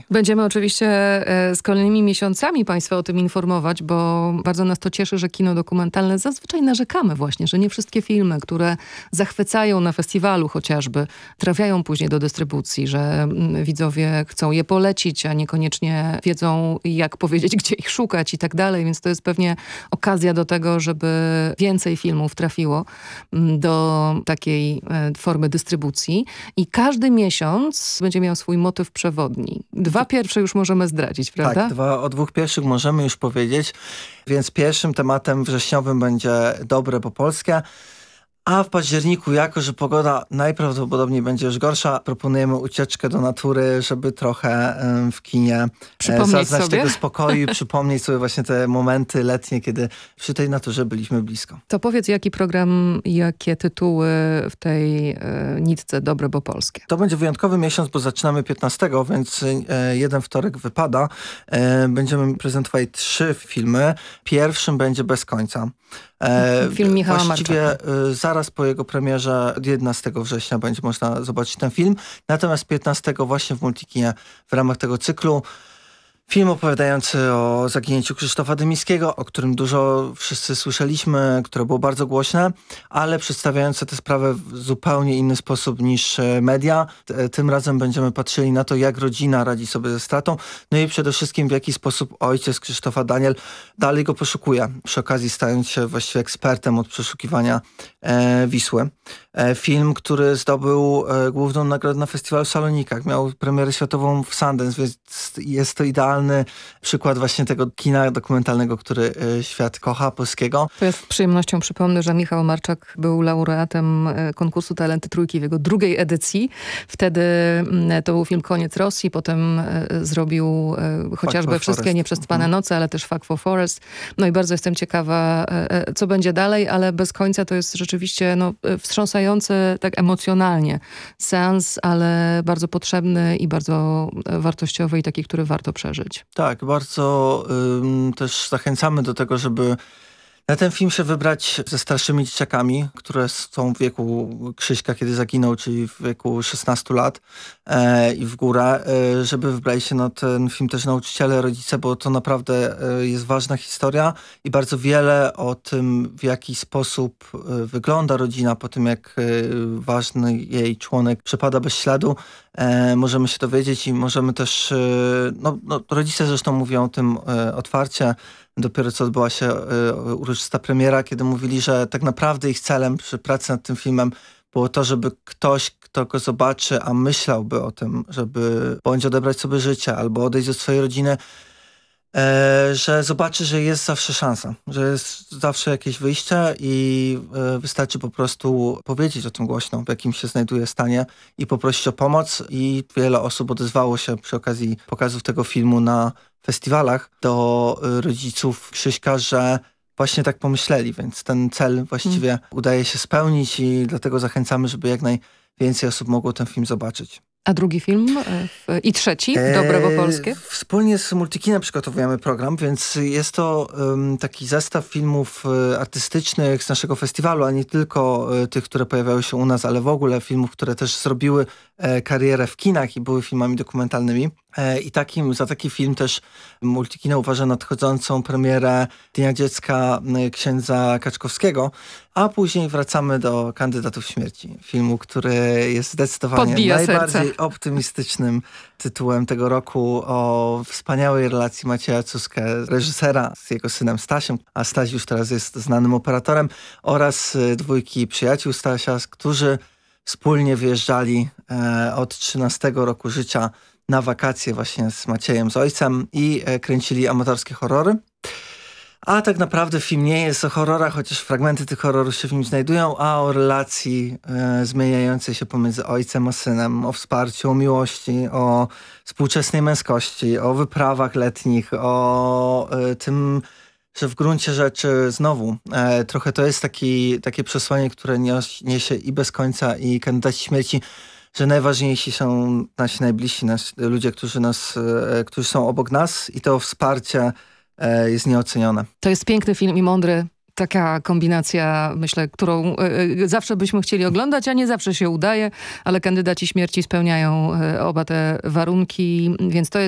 Będziemy oczywiście z kolejnymi miesiącami Państwa o tym informować, bo bardzo nas to cieszy, że kino dokumentalne zazwyczaj narzekamy właśnie, że nie wszystkie filmy, które zachwycają na festiwalu chociażby, trafiają później do dystrybucji, że widzowie chcą je polecić, a niekoniecznie wiedzą, jak powiedzieć, gdzie ich szukać i tak dalej, więc to jest pewnie okazja do tego, żeby więcej filmów trafiło do takiej formy dystrybucji i każdy miesiąc będzie miał swój motyw przewodni. 2 pierwsze już możemy zdradzić, prawda? Tak, o 2 pierwszych możemy już powiedzieć, więc pierwszym tematem wrześniowym będzie Dobre po polskie. A w październiku, jako że pogoda najprawdopodobniej będzie już gorsza, proponujemy ucieczkę do natury, żeby trochę w kinie zaznać tego spokoju i przypomnieć sobie właśnie te momenty letnie, kiedy przy tej naturze byliśmy blisko. To powiedz, jaki program, jakie tytuły w tej nitce Dobre po polskie? To będzie wyjątkowy miesiąc, bo zaczynamy 15, więc jeden wtorek wypada. Będziemy prezentowali 3 filmy. Pierwszym będzie Bez końca. Film Michała Właściwie Marczaka. Zaraz po jego premierze 11 września będzie można zobaczyć ten film. Natomiast 15 właśnie w Multikinie w ramach tego cyklu film opowiadający o zaginięciu Krzysztofa Dymińskiego, o którym dużo wszyscy słyszeliśmy, które było bardzo głośne, ale przedstawiające tę sprawę w zupełnie inny sposób niż media. Tym razem będziemy patrzyli na to, jak rodzina radzi sobie ze stratą, no i przede wszystkim w jaki sposób ojciec Krzysztofa, Daniel, dalej go poszukuje, przy okazji stając się właściwie ekspertem od przeszukiwania Wisły. Film, który zdobył główną nagrodę na festiwalu w Salonikach, miał premierę światową w Sundance, więc jest to idealny przykład właśnie tego kina dokumentalnego, który świat kocha, polskiego. To jest z przyjemnością przypomnę, że Michał Marczak był laureatem konkursu Talenty Trójki w jego 2. edycji. Wtedy to był film Koniec Rosji, potem zrobił chociażby Wszystkie nieprzespane noce, ale też Fuck for Forest. No i bardzo jestem ciekawa, co będzie dalej, ale Bez końca to jest rzeczywiście wstrząsający tak emocjonalnie seans, ale bardzo potrzebny i bardzo wartościowy i taki, który warto przeżyć. Tak, bardzo też zachęcamy do tego, żeby na ten film się wybrać ze starszymi dzieciakami, które są w wieku Krzyśka, kiedy zaginął, czyli w wieku 16 lat i w górę, żeby wybrali się na ten film też nauczyciele, rodzice, bo to naprawdę jest ważna historia i bardzo wiele o tym, w jaki sposób wygląda rodzina po tym, jak ważny jej członek przepada bez śladu. Możemy się dowiedzieć i możemy też, rodzice zresztą mówią o tym otwarcie. Dopiero co odbyła się uroczysta premiera, kiedy mówili, że tak naprawdę ich celem przy pracy nad tym filmem było to, żeby ktoś, kto go zobaczy, a myślałby o tym, żeby bądź odebrać sobie życie albo odejść ze swojej rodziny, że zobaczy, że jest zawsze szansa, że jest zawsze jakieś wyjście i wystarczy po prostu powiedzieć o tym głośno, w jakim się znajduje stanie i poprosić o pomoc. I wiele osób odezwało się przy okazji pokazów tego filmu na festiwalach do rodziców Krzyśka, że właśnie tak pomyśleli, więc ten cel właściwie udaje się spełnić i dlatego zachęcamy, żeby jak najwięcej osób mogło ten film zobaczyć. A drugi film i trzeci, Dobre po polskie? Wspólnie z Multikinem przygotowujemy program, więc jest to taki zestaw filmów artystycznych z naszego festiwalu, a nie tylko tych, które pojawiały się u nas, ale w ogóle filmów, które też zrobiły karierę w kinach i były filmami dokumentalnymi. I za taki film też Multikino uważa nadchodzącą premierę Dnia Dziecka księdza Kaczkowskiego, a później wracamy do Kandydatów śmierci. Filmu, który jest zdecydowanie najbardziej optymistycznym tytułem tego roku, o wspaniałej relacji Macieja Cuskę, reżysera, z jego synem Stasiem, a Staś już teraz jest znanym operatorem, oraz 2 przyjaciół Stasia, którzy wspólnie wyjeżdżali od 13 roku życia na wakacje właśnie z Maciejem, z ojcem i kręcili amatorskie horrory. A tak naprawdę film nie jest o horrorach, chociaż fragmenty tych horrorów się w nim znajdują, a o relacji zmieniającej się pomiędzy ojcem a synem, o wsparciu, o miłości, o współczesnej męskości, o wyprawach letnich, o tym, że w gruncie rzeczy znowu trochę to jest takie przesłanie, które niesie i Bez końca, i Kandydaci śmierci, że najważniejsi są nasi najbliżsi, ludzie, którzy są obok nas, i to wsparcie jest nieocenione. To jest piękny film i mądry. Taka kombinacja, myślę, którą zawsze byśmy chcieli oglądać, a nie zawsze się udaje, ale Kandydaci śmierci spełniają oba te warunki, więc to jest